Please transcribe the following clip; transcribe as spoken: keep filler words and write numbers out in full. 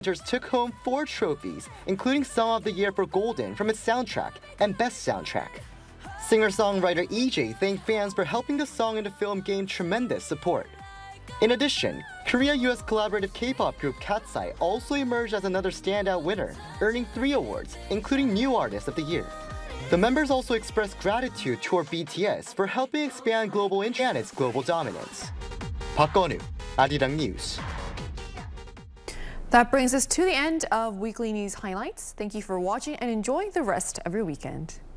took home four trophies, including Song of the Year for Golden from its soundtrack and Best Soundtrack. Singer-songwriter E J thanked fans for helping the song and the film gain tremendous support. In addition, Korea-U S collaborative K-pop group Katseye also emerged as another standout winner, earning three awards, including New Artist of the Year. The members also expressed gratitude toward B T S for helping expand global interest and its global dominance. 박건우, Arirang News. That brings us to the end of Weekly News Highlights. Thank you for watching and enjoy the rest of your weekend.